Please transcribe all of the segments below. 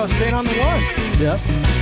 staying on the one. Yep.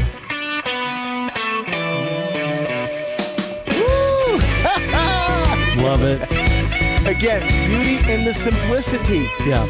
Love it. Again, beauty in the simplicity. Yeah.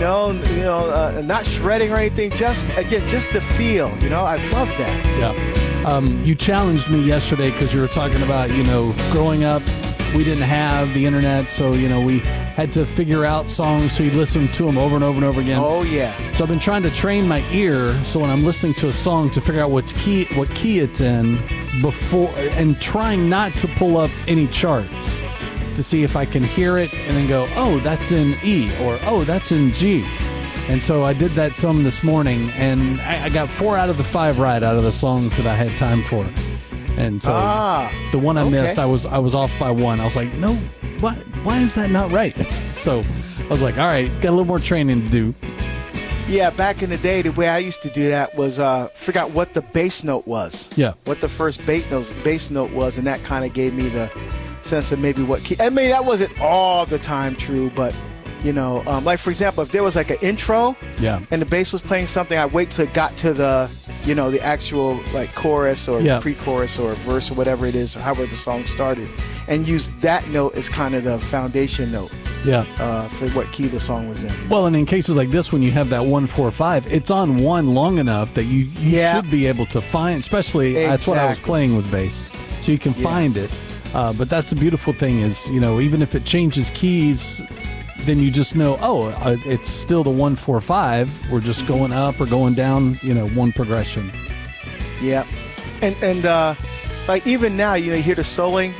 Not shredding or anything. Just the feel. I love that. Yeah. You challenged me yesterday because you were talking about, growing up, we didn't have the internet, so, we had to figure out songs, so you listen to them over and over and over again. Oh, yeah. So I've been trying to train my ear, so when I'm listening to a song, to figure out what key it's in before, and trying not to pull up any charts to see if I can hear it and then go, oh, that's in E, or oh, that's in G. And so I did that some this morning, and I got 4 out of the 5 right out of the songs that I had time for. And so the one I missed, I was off by 1. I was like, no, why is that not right? So I was like, all right, got a little more training to do. Yeah, back in the day, the way I used to do that was figure out what the bass note was. Yeah. What the first bass note was, and that kind of gave me the sense of maybe what key. I mean, that wasn't all the time true, but, like, for example, if there was like an intro and the bass was playing something, I'd wait till it got to the actual like chorus or pre-chorus or verse or whatever it is, however the song started, and use that note as kind of the foundation note for what key the song was in. Well, and in cases like this, when you have that 1-4-5, it's on 1 long enough that you should be able to find, especially that's what I was playing with bass, so you can find it. But that's the beautiful thing is, even if it changes keys, then you just know, it's still the 1-4-5. We're just going up or going down, one progression. Yeah. And like even now, you hear the soloing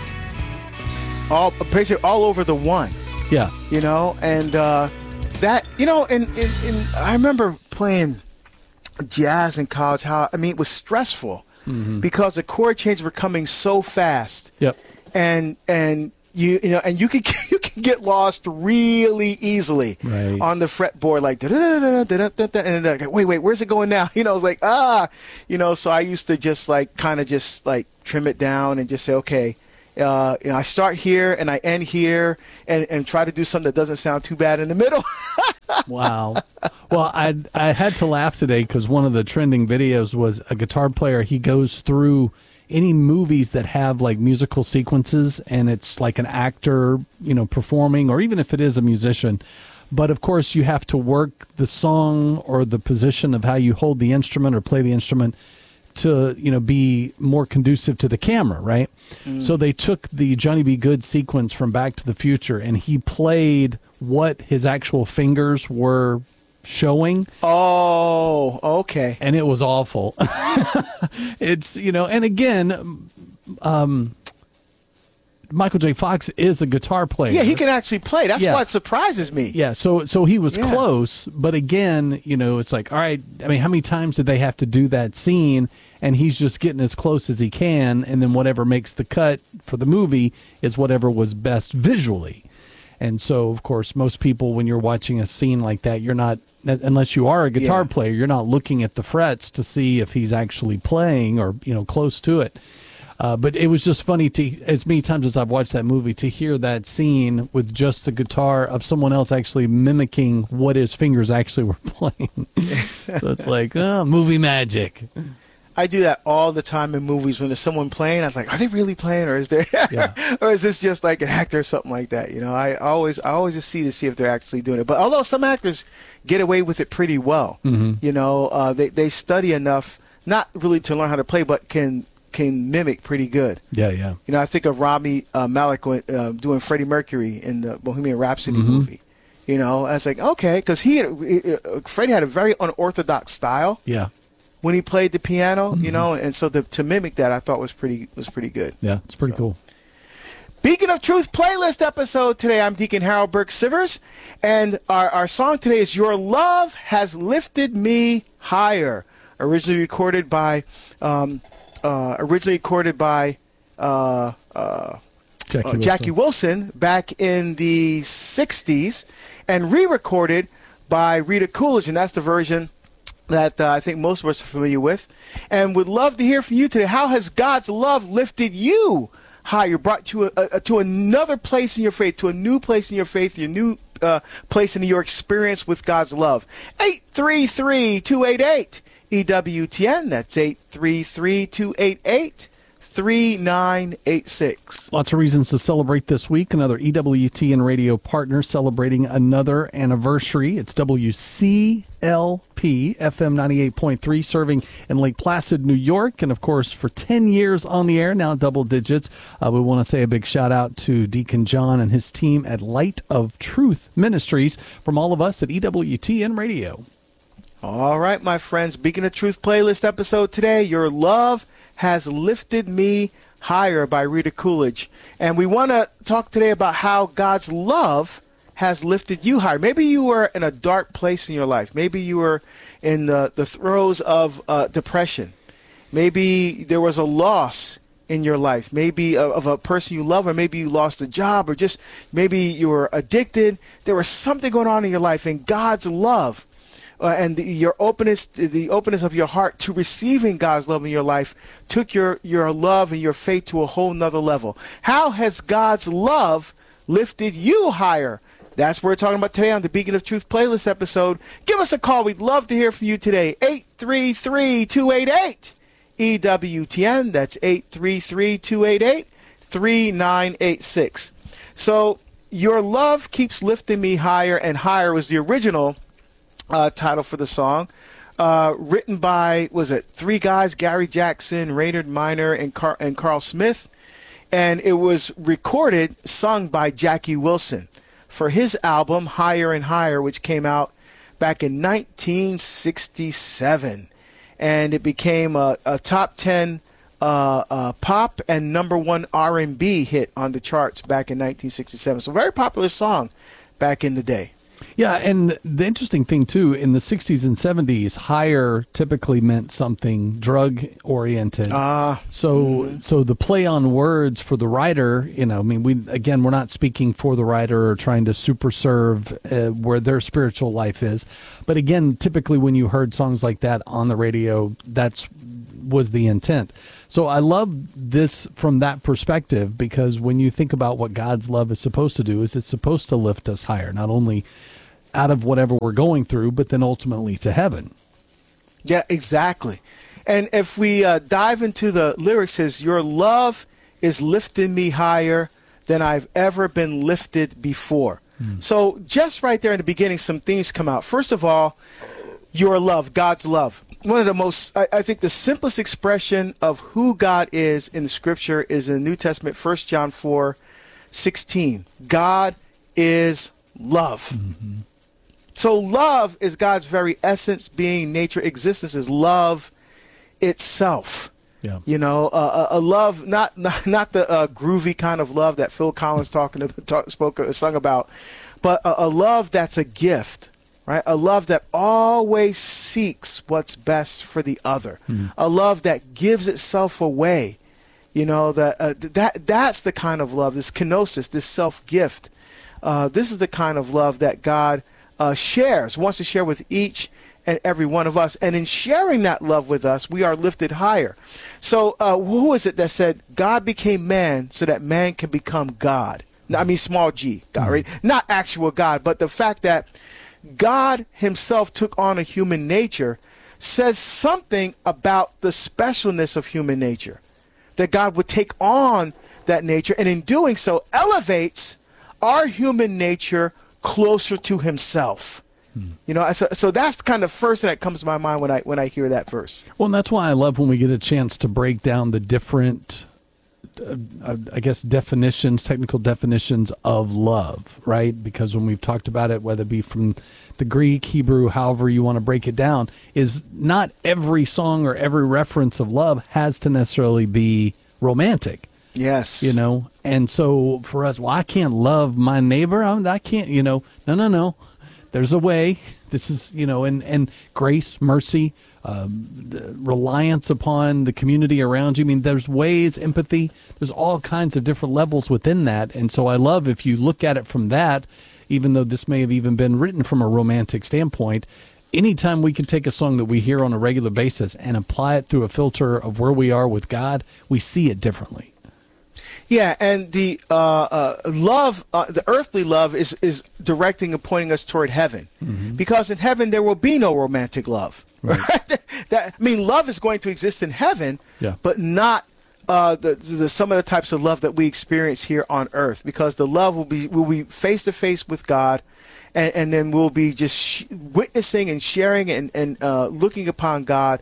basically all over the 1. Yeah. And that, and I remember playing jazz in college, it was stressful because the chord changes were coming so fast. Yep. And you can get lost really easily on the fretboard, like and wait, where's it going now? It's like so I used to just like kind of just like trim it down and just say, okay, I start here and I end here, and try to do something that doesn't sound too bad in the middle. Wow. Well, I had to laugh today because one of the trending videos was a guitar player. He goes through any movies that have like musical sequences, and it's like an actor, performing, or even if it is a musician. But of course, you have to work the song or the position of how you hold the instrument or play the instrument to, be more conducive to the camera, right? So they took the Johnny B. Good sequence from Back to the Future, and he played what his actual fingers were showing. Oh, okay. And it was awful. It's, and again, Michael J. Fox is a guitar player. Yeah, he can actually play. That's what surprises me. Yeah, so he was close, but again, it's like, all right, I mean, how many times did they have to do that scene? And he's just getting as close as he can, and then whatever makes the cut for the movie is whatever was best visually. And so, of course, most people, when you're watching a scene like that, you're not, unless you are a guitar player, you're not looking at the frets to see if he's actually playing or, close to it. But it was just funny as many times as I've watched that movie, to hear that scene with just the guitar of someone else actually mimicking what his fingers actually were playing. So it's like, movie magic. I do that all the time in movies. When there's someone playing, I was like, are they really playing, or is there, or is this just like an actor or something like that? I always just see if they're actually doing it. But although some actors get away with it pretty well, they study enough, not really to learn how to play, but can mimic pretty good. Yeah. I think of Rami Malek doing Freddie Mercury in the Bohemian Rhapsody movie. I was like, okay, because Freddie had a very unorthodox style. Yeah. When he played the piano, and so to mimic that, I thought was pretty good. Yeah, it's pretty cool. Beacon of Truth playlist episode today. I'm Deacon Harold Burke Sivers, and our song today is "Your Love Has Lifted Me Higher," originally recorded by Jackie Wilson back in the '60s, and re-recorded by Rita Coolidge, and that's the version that I think most of us are familiar with, and would love to hear from you today. How has God's love lifted you higher, brought you to another place in your faith, to a new place in your faith, your new place in your experience with God's love? 833-288 EWTN. That's 833-288-3986. Lots of reasons to celebrate this week. Another EWTN radio partner celebrating another anniversary. It's WCLP FM 98.3, serving in Lake Placid, New York. And, of course, for 10 years on the air, now double digits. We want to say a big shout-out to Deacon John and his team at Light of Truth Ministries from all of us at EWTN Radio. All right, my friends. Beacon of Truth playlist episode today, Your Love Has Lifted Me Higher by Rita Coolidge. And we want to talk today about how God's love has lifted you higher. Maybe you were in a dark place in your life. Maybe you were in the throes of depression. Maybe there was a loss in your life, maybe of a person you love, or maybe you lost a job, or just maybe you were addicted. There was something going on in your life, and God's love and the openness of your heart to receiving God's love in your life took your love and your faith to a whole nother level. How has God's love lifted you higher? That's what we're talking about today on the Beacon of Truth playlist episode. Give us a call. We'd love to hear from you today. 833-288-EWTN. That's 833-288-3986. So, Your Love Keeps Lifting Me Higher and Higher was the original title for the song, written by, three guys, Gary Jackson, Raynard Minor, and Carl Smith, and it was sung by Jackie Wilson for his album Higher and Higher, which came out back in 1967, and it became a top 10 pop and #1 R&B hit on the charts back in 1967. So, very popular song back in the day. Yeah, and the interesting thing, too, in the 60s and 70s, higher typically meant something drug-oriented. So the play on words for the writer, we're not speaking for the writer or trying to super serve where their spiritual life is. But again, typically when you heard songs like that on the radio, was the intent. So I love this from that perspective, because when you think about what God's love is supposed to do, is it's supposed to lift us higher, not only out of whatever we're going through, but then ultimately to heaven. Yeah, exactly. And if we dive into the lyrics, it says, Your love is lifting me higher than I've ever been lifted before. So just right there in the beginning, some things come out. First of all, your love, God's love. One of the most, I think the simplest expression of who God is in the scripture is in the New Testament, 1 John 4:16. God is love. Mm-hmm. So love is God's very essence, being, nature, existence is love itself. Yeah. A love, not the groovy kind of love that Phil Collins sung about, but a love that's a gift. Right? A love that always seeks what's best for the other. A love that gives itself away. That's the kind of love, this kenosis, this self-gift. This is the kind of love that God wants to share with each and every one of us. And in sharing that love with us, we are lifted higher. So who is it that said, God became man so that man can become God? I mean, small g, God, right? Not actual God, but the fact that God himself took on a human nature says something about the specialness of human nature, that God would take on that nature, and in doing so elevates our human nature closer to himself. So that's kind of the first thing that comes to my mind when I hear that verse. Well, and that's why I love when we get a chance to break down the different technical definitions of love, right? Because when we've talked about it, whether it be from the Greek, Hebrew, however you want to break it down, is not every song or every reference of love has to necessarily be romantic. Yes. And so for us, I can't love my neighbor. I can't, no. There's a way. This is, and grace, mercy, reliance upon the community around you. I mean, there's ways, empathy, there's all kinds of different levels within that. And so I love if you look at it from that, even though this may have even been written from a romantic standpoint, anytime we can take a song that we hear on a regular basis and apply it through a filter of where we are with God, we see it differently. Yeah, and the love, the earthly love is directing and pointing us toward heaven. Mm-hmm. Because in heaven there will be no romantic love. Right. love is going to exist in heaven, but not some of the types of love that we experience here on earth, because the love will be face to face with God, and then we'll be just witnessing and sharing and looking upon God,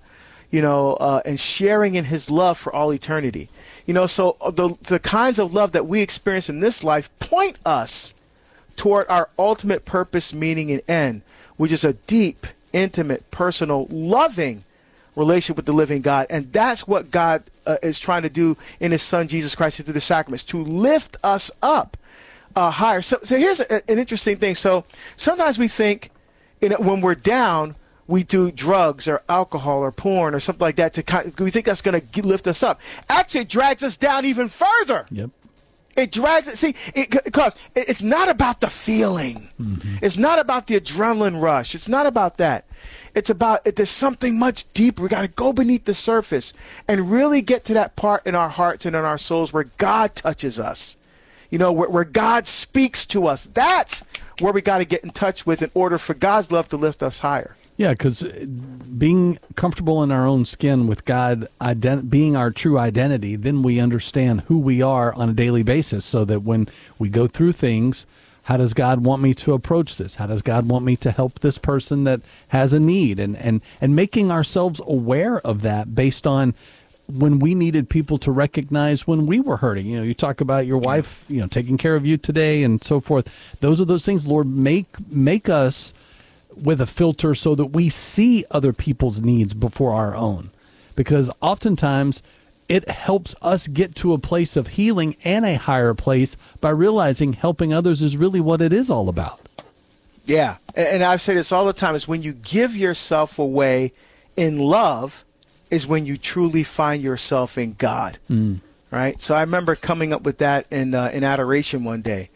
and sharing in his love for all eternity. So the kinds of love that we experience in this life point us toward our ultimate purpose, meaning, and end, which is a deep, intimate, personal, loving relationship with the living God. And that's what God is trying to do in his son, Jesus Christ, through the sacraments, to lift us up higher. So here's an interesting thing. So sometimes we think, when we're down, we do drugs or alcohol or porn or something like that. We think that's going to lift us up. Actually, it drags us down even further. Yep. It drags it. See, because it's not about the feeling. Mm-hmm. It's not about the adrenaline rush. It's not about that. It's about there's something much deeper. We got to go beneath the surface and really get to that part in our hearts and in our souls where God touches us. Where God speaks to us. That's where we got to get in touch with in order for God's love to lift us higher. Yeah, because being comfortable in our own skin with God being our true identity, then we understand who we are on a daily basis, so that when we go through things, how does God want me to approach this? How does God want me to help this person that has a need? And making ourselves aware of that based on when we needed people to recognize when we were hurting. You talk about your wife, taking care of you today and so forth. Those are those things, Lord, make us with a filter so that we see other people's needs before our own. Because oftentimes it helps us get to a place of healing and a higher place by realizing helping others is really what it is all about. Yeah. And I say this all the time, is when you give yourself away in love is when you truly find yourself in God. Right? So I remember coming up with that in adoration one day.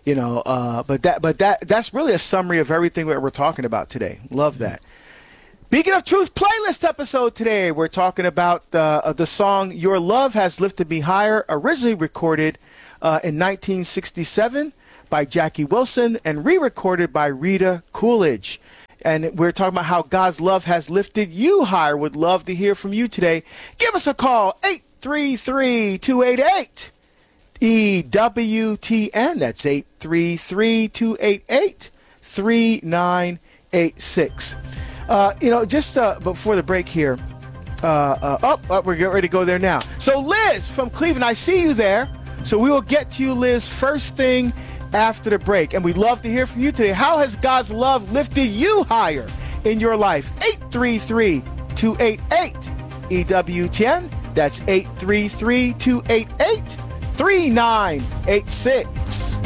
But that's really a summary of everything that we're talking about today. Love that. Beacon of Truth playlist episode today. We're talking about the song "Your Love Has Lifted Me Higher," originally recorded in 1967 by Jackie Wilson and re-recorded by Rita Coolidge. And we're talking about how God's love has lifted you higher. Would love to hear from you today. Give us a call, 833-288. EWTN. That's 833-288-3986. Just before the break here, we're getting ready to go there now. So Liz from Cleveland, I see you there. So we will get to you, Liz, first thing after the break. And we'd love to hear from you today. How has God's love lifted you higher in your life? 833-288-EWTN. That's 833-288-3986.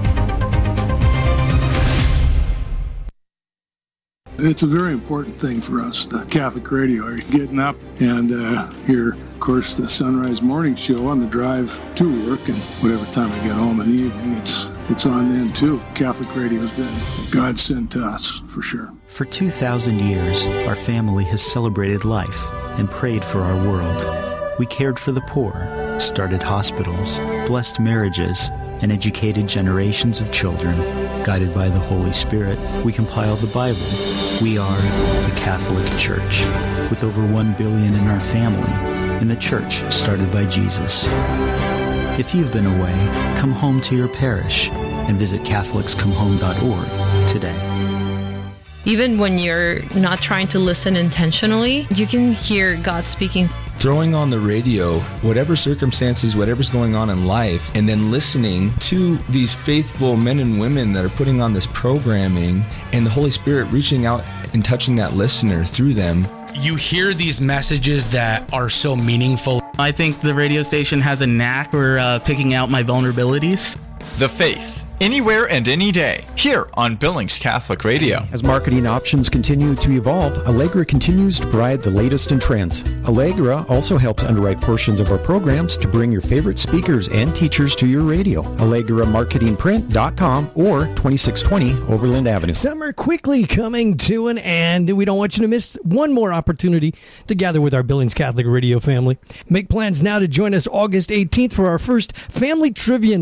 It's a very important thing for us, the Catholic radio. You're getting up and hear, of course, the Sunrise Morning Show on the drive to work, and whatever time I get home in the evening, it's on then too. Catholic radio has been a godsend to us, for sure. For 2,000 years, our family has celebrated life and prayed for our world. We cared for the poor, started hospitals, blessed marriages, and educated generations of children. Guided by the Holy Spirit, we compiled the Bible. We are the Catholic Church, with over 1 billion in our family, and the church started by Jesus. If you've been away, come home to your parish and visit CatholicsComeHome.org today. Even when you're not trying to listen intentionally, you can hear God speaking. Throwing on the radio, whatever circumstances, whatever's going on in life, and then listening to these faithful men and women that are putting on this programming, and the Holy Spirit reaching out and touching that listener through them. You hear these messages that are so meaningful. I think the radio station has a knack for picking out my vulnerabilities. The Faith. Anywhere and any day, here on Billings Catholic Radio. As marketing options continue to evolve, Allegra continues to provide the latest in trends. Allegra also helps underwrite portions of our programs to bring your favorite speakers and teachers to your radio. AllegraMarketingPrint.com or 2620 Overland Avenue. Summer quickly coming to an end. We don't want you to miss one more opportunity to gather with our Billings Catholic Radio family. Make plans now to join us August 18th for our first Family Trivia Night.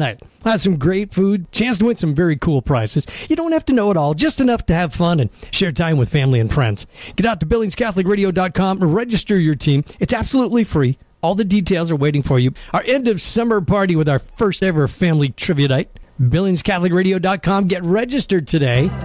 Some great food, chance to win some very cool prizes. You don't have to know it all, just enough to have fun and share time with family and friends. Get out to BillingsCatholicRadio.com and register your team. It's absolutely free. All the details are waiting for you. Our end of summer party with our first ever family trivia night. BillingsCatholicRadio.com. Get registered today.